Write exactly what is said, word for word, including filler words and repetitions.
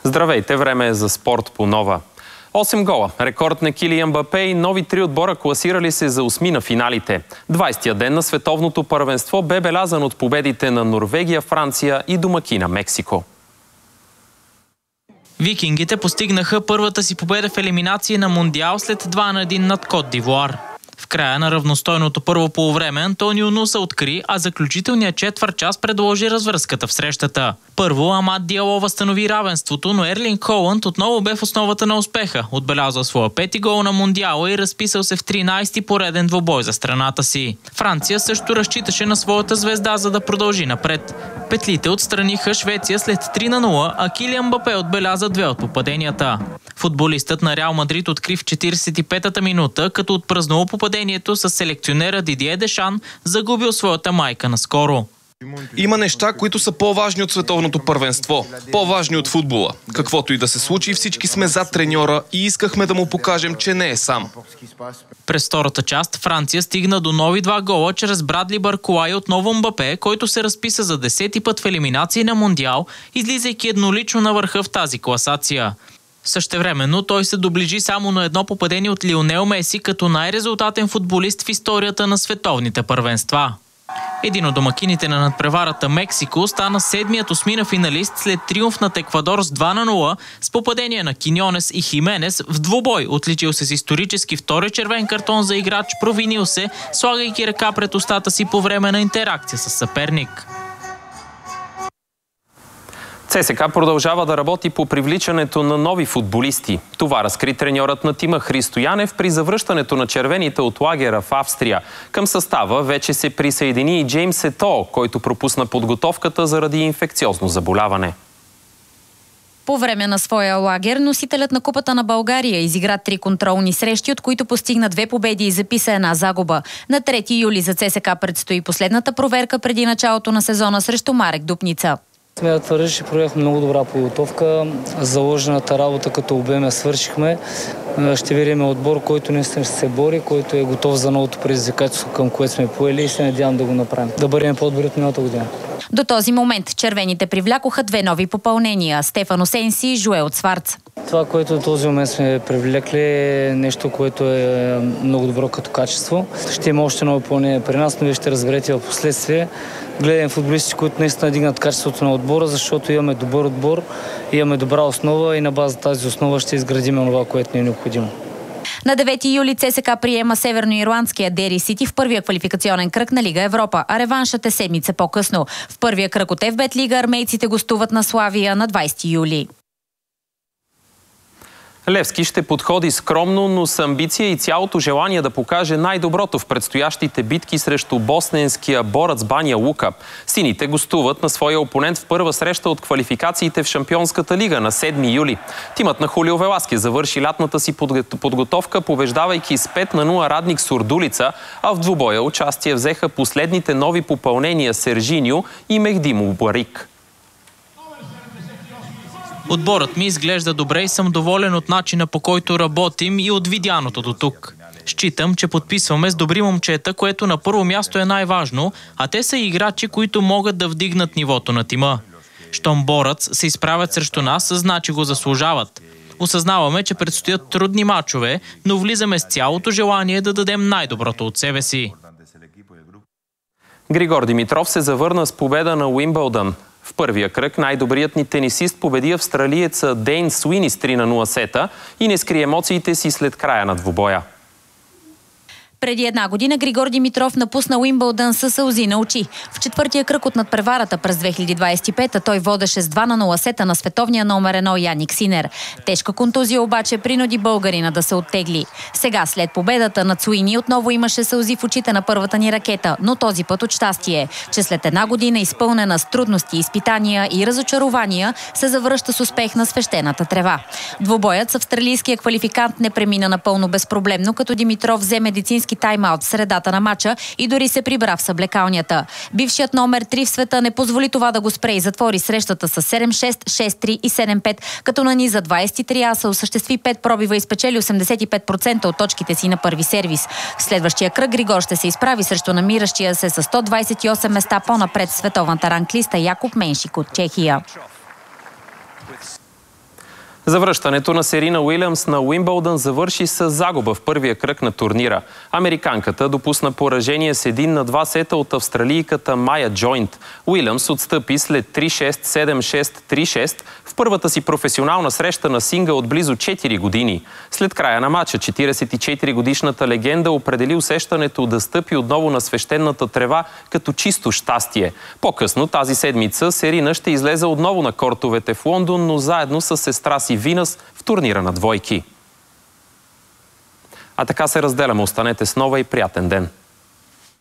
Здравейте, време е за спорт по нова. осем гола. Рекорд на Килиан Мбапе и нови три отбора класирали се за осми на финалите. двайсетия ден на световното първенство бе белязан от победите на Норвегия, Франция и домакина Мексико. Викингите постигнаха първата си победа в елиминация на Мондиал след два на един над Кот д'Ивоар. В края на равностойното първо полувреме Антонио Нуса откри, а заключителният четвърт час предложи развръзката в срещата. Първо Амад Диало възстанови равенството, но Ерлинг Холанд отново бе в основата на успеха. Отбелязал своя пети гол на Мондиала и разписал се в тринайсети пореден двубой за страната си. Франция също разчиташе на своята звезда, за да продължи напред. Петлите отстраниха Швеция след три на нула, а Килиан Мбапе отбеляза две от попаденията. Футболистът на Реал Мадрид откри в четирийсет и петата минута, като отпразнува попадението с селекционера Дидие Дешан, загубил своята майка наскоро. Има неща, които са по-важни от световното първенство, по-важни от футбола. Каквото и да се случи, всички сме зад треньора и искахме да му покажем, че не е сам. През втората част Франция стигна до нови два гола чрез Брадли Баркола и отново Мбапе, който се разписа за десети път в елиминации на Мондиал, излизайки еднолично на върха в тази класация. Същевременно той се доближи само на едно попадение от Лионел Меси като най-резултатен футболист в историята на световните първенства. Един от домакините на надпреварата Мексико стана седмият осмина финалист след триумф над Еквадор с два на нула с попадение на Киньонес и Хименес в двубой, отличил се с исторически втори червен картон за играч, провинил се, слагайки ръка пред устата си по време на интеракция с съперник. ЦСКА продължава да работи по привличането на нови футболисти. Това разкри треньорът на тима Христо Янев при завръщането на червените от лагера в Австрия. Към състава вече се присъедини и Джеймс Ето, който пропусна подготовката заради инфекциозно заболяване. По време на своя лагер носителят на Купата на България изигра три контролни срещи, от които постигна две победи и записа една загуба. На трети юли за ЦСКА предстои последната проверка преди началото на сезона срещу Марек Дупница. Смея да твърдя, че проведохме много добра подготовка. Заложената работа като обем я свършихме. Ще видим отбор, който наистина ще се бори, който е готов за новото предизвикателство, към което сме поели и се надявам да го направим. Да бъдем по-добри от миналата година. До този момент червените привлякоха две нови попълнения – Стефано Сенси и Жуел Цварц. Това, което до този момент сме привлекли, е нещо, което е много добро като качество. Ще има още ново попълнение при нас, но вие ще разберете в последствие. Гледам футболисти, които наистина дигнат качеството на отбора, защото имаме добър отбор, имаме добра основа и на база тази основа ще изградим това, което ни е необходимо. На девети юли ЦСКА приема северноирландския Дери Сити в първия квалификационен кръг на Лига Европа, а реваншът е седмица по-късно. В първия кръг от Еф Бет Лига армейците гостуват на Славия на двайсети юли. Левски ще подходи скромно, но с амбиция и цялото желание да покаже най-доброто в предстоящите битки срещу босненския борец Баня Лука. Сините гостуват на своя опонент в първа среща от квалификациите в Шампионската лига на седми юли. Тимът на Хулио Веласки завърши лятната си подготовка, побеждавайки с пет на нула Радник Сурдулица, а в двубоя участие взеха последните нови попълнения Сержиньо и Мехди Мубарик. Отборът ми изглежда добре и съм доволен от начина, по който работим и от видяното до тук. Считам, че подписваме с добри момчета, което на първо място е най-важно, а те са играчи, които могат да вдигнат нивото на тима. Щом борец се изправят срещу нас, значи го заслужават. Осъзнаваме, че предстоят трудни мачове, но влизаме с цялото желание да дадем най-доброто от себе си. Григор Димитров се завърна с победа на Уимбълдън. В първия кръг най-добрият ни тенисист победи австралиеца Дейн Суини с три на нула сета и не скри емоциите си след края на двубоя. Преди една година Григор Димитров напусна Уимбълдън със сълзи на очи. В четвъртия кръг от надпреварата през две хиляди двайсет и пета той водеше с два на нула сета на световния номер едно Яник Синер. Тежка контузия обаче принуди българина да се оттегли. Сега, след победата над Суини, отново имаше сълзи в очите на първата ни ракета, но този път от щастие, че след една година изпълнена с трудности, изпитания и разочарования, се завръща с успех на свещената трева. Двубоят с австралийския квалификант не премина напълно безпроблемно, като Димитров взе медицински тайм-аут в средата на мача и дори се прибра в съблекалнята. Бившият номер три в света не позволи това да го спре и затвори срещата с седем шест, шест три и седем пет, като наниза двайсет и три аса, осъществи пет пробива и спечели осемдесет и пет процента от точките си на първи сервис. В следващия кръг Григор ще се изправи срещу намиращия се с сто двайсет и осем места по-напред в световната ранглиста Якоб Меншик от Чехия. Завръщането на Серина Уилямс на Уимбълдън завърши с загуба в първия кръг на турнира. Американката допусна поражение с един на два сета от австралийката Майя Джойнт. Уилямс отстъпи след три шест, седем шест, три шест в първата си професионална среща на сингъл от близо четири години. След края на матча четиридесет и четири годишната легенда определи усещането да стъпи отново на свещената трева като чисто щастие. По-късно тази седмица Серина ще излезе отново на кортовете в Лондон, но заедно с сестра си Винъс в турнира на двойки. А така се разделяме. Останете с нова и приятен ден!